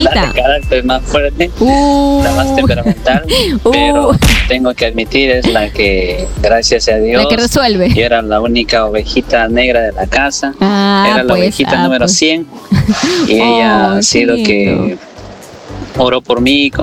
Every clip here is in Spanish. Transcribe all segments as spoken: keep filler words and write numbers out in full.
La de carácter más fuerte, uh, la más temperamental, uh, pero tengo que admitir es la que, gracias a Dios, la que resuelve. yo era la única ovejita negra de la casa, ah, era la pues, ovejita ah, número pues. cien y oh, ella ha sido lindo. que oró por mí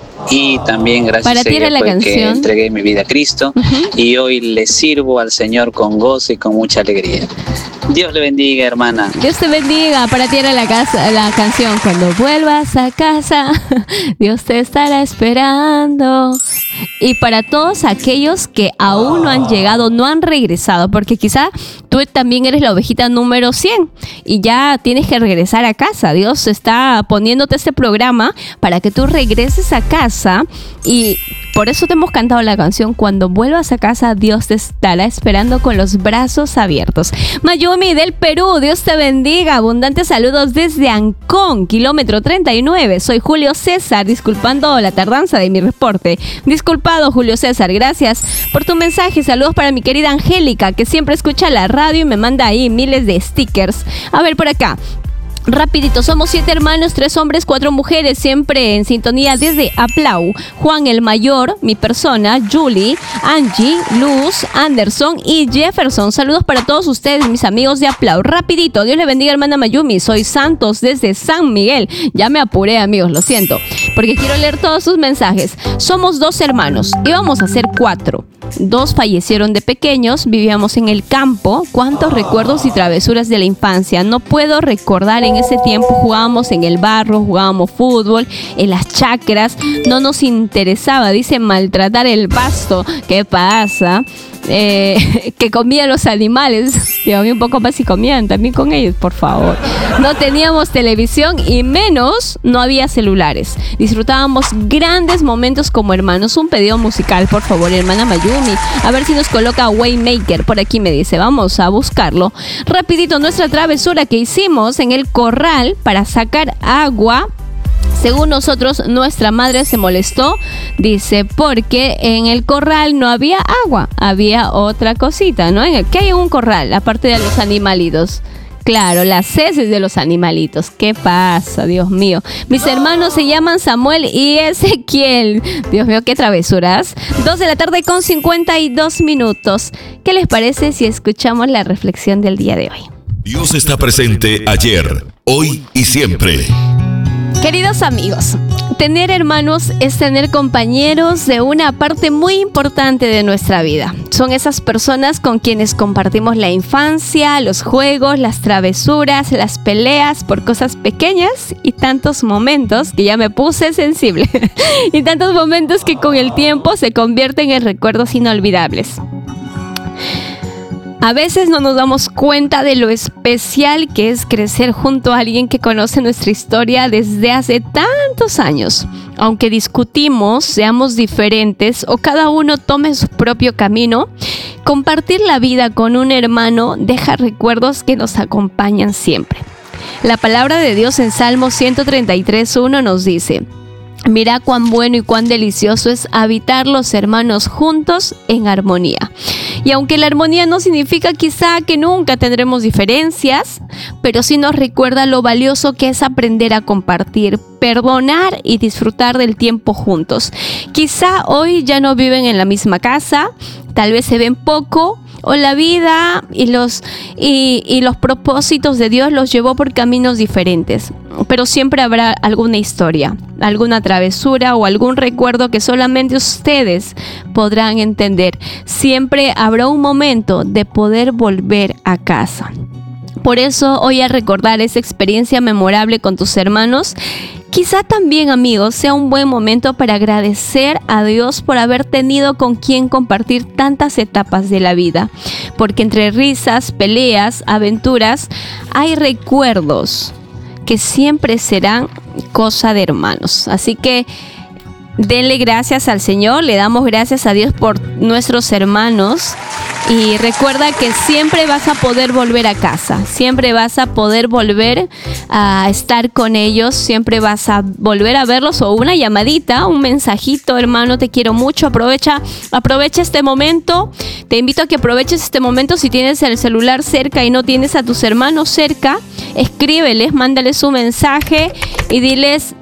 y también gracias Para a ti era ella la fue canción. que entregué mi vida a Cristo Uh-huh. y hoy le sirvo al Señor con gozo y con mucha alegría. Dios le bendiga, hermana. Dios te bendiga. Para ti era la, casa, la canción. Cuando vuelvas a casa, Dios te estará esperando. Y para todos aquellos que aún no han llegado, no han regresado, porque quizá tú también eres la ovejita número cien y ya tienes que regresar a casa. Dios está poniéndote este programa para que tú regreses a casa y por eso te hemos cantado la canción. Cuando vuelvas a casa, Dios te estará esperando con los brazos abiertos. Mayumi del Perú, Dios te bendiga. Abundantes saludos desde Ancón, kilómetro treinta y nueve. Soy Julio César, disculpando la tardanza de mi reporte. Disculpado, Julio César, gracias por tu mensaje. Saludos para mi querida Angélica, que siempre escucha la radio y me manda ahí miles de stickers. A ver, por acá. Rapidito, somos siete hermanos, tres hombres, cuatro mujeres, siempre en sintonía desde Aplau. Juan el mayor, mi persona, Julie, Angie, Luz, Anderson y Jefferson. Saludos para todos ustedes, mis amigos de Aplau. Rapidito, Dios le bendiga, hermana Mayumi. Soy Santos desde San Miguel. Ya me apuré, amigos, lo siento, porque quiero leer todos sus mensajes. Somos dos hermanos, íbamos a ser cuatro. Dos fallecieron de pequeños, vivíamos en el campo. Cuántos recuerdos y travesuras de la infancia. No puedo recordar. En ese tiempo jugábamos en el barro, jugábamos fútbol, en las chacras. No nos interesaba, dice, maltratar el pasto. ¿Qué pasa? Eh, que comían los animales. Digo, a mí un poco más si comían también con ellos, por favor. No teníamos televisión y menos no había celulares. Disfrutábamos grandes momentos como hermanos. Un pedido musical, por favor, hermana Mayumi. A ver si nos coloca Waymaker. Por aquí me dice, vamos a buscarlo. Rapidito, nuestra travesura que hicimos en el corral para sacar agua. Según nosotros, nuestra madre se molestó, dice, porque en el corral no había agua, había otra cosita, ¿no? ¿Qué hay en un corral, aparte de los animalitos? Claro, las heces de los animalitos. ¿Qué pasa, Dios mío? Mis hermanos se llaman Samuel y Ezequiel. Dios mío, qué travesuras. Dos de la tarde con cincuenta y dos minutos. ¿Qué les parece si escuchamos la reflexión del día de hoy? Dios está presente ayer, hoy y siempre. Queridos amigos, tener hermanos es tener compañeros de una parte muy importante de nuestra vida. Son esas personas con quienes compartimos la infancia, los juegos, las travesuras, las peleas por cosas pequeñas y tantos momentos que ya me puse sensible. Y tantos momentos que con el tiempo se convierten en recuerdos inolvidables. A veces no nos damos cuenta de lo especial que es crecer junto a alguien que conoce nuestra historia desde hace tantos años. Aunque discutimos, seamos diferentes o cada uno tome su propio camino, compartir la vida con un hermano deja recuerdos que nos acompañan siempre. La palabra de Dios en Salmo ciento treinta y tres, uno nos dice: mira cuán bueno y cuán delicioso es habitar los hermanos juntos en armonía. Y aunque la armonía no significa quizá que nunca tendremos diferencias, pero sí nos recuerda lo valioso que es aprender a compartir, perdonar y disfrutar del tiempo juntos. Quizá hoy ya no viven en la misma casa, tal vez se ven poco, o la vida y los, y, y los propósitos de Dios los llevó por caminos diferentes. Pero siempre habrá alguna historia, alguna travesura o algún recuerdo que solamente ustedes podrán entender. Siempre habrá un momento de poder volver a casa. Por eso hoy, al recordar esa experiencia memorable con tus hermanos, quizá también, amigos, sea un buen momento para agradecer a Dios por haber tenido con quien compartir tantas etapas de la vida. Porque entre risas, peleas, aventuras, hay recuerdos que siempre serán cosa de hermanos. Así que denle gracias al Señor, le damos gracias a Dios por nuestros hermanos. Y recuerda que siempre vas a poder volver a casa, siempre vas a poder volver a estar con ellos, siempre vas a volver a verlos, o una llamadita, un mensajito: hermano, te quiero mucho. Aprovecha, aprovecha este momento. Te invito a que aproveches este momento. Si tienes el celular cerca y no tienes a tus hermanos cerca, escríbeles, mándales un mensaje y diles: